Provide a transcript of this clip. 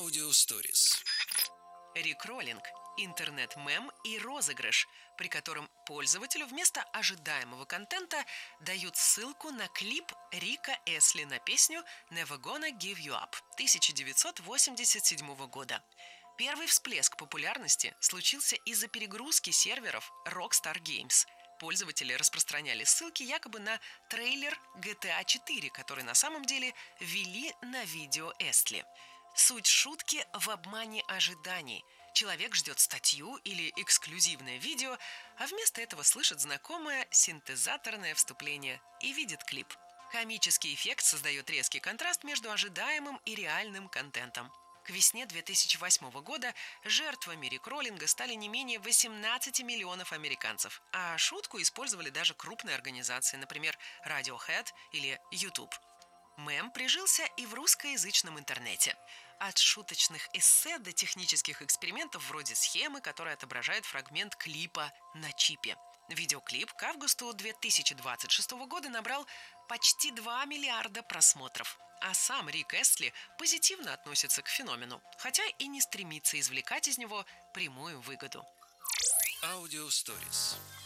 Аудиосторис. Рикроллинг – интернет-мем и розыгрыш, при котором пользователю вместо ожидаемого контента дают ссылку на клип Рика Эсли на песню «Never Gonna Give You Up» 1987 года. Первый всплеск популярности случился из-за перегрузки серверов Rockstar Games. Пользователи распространяли ссылки якобы на трейлер GTA 4, который на самом деле вели на видео Эсли. Суть шутки в обмане ожиданий. Человек ждет статью или эксклюзивное видео, а вместо этого слышит знакомое синтезаторное вступление и видит клип. Комический эффект создает резкий контраст между ожидаемым и реальным контентом. К весне 2008 года жертвами рикроллинга стали не менее 18 миллионов американцев, а шутку использовали даже крупные организации, например, Radiohead или YouTube. Мем прижился и в русскоязычном интернете. От шуточных эссе до технических экспериментов вроде схемы, которая отображает фрагмент клипа на чипе. Видеоклип к августу 2026 года набрал почти 2 миллиарда просмотров. А сам Рик Эсли позитивно относится к феномену, хотя и не стремится извлекать из него прямую выгоду. Аудиосторис.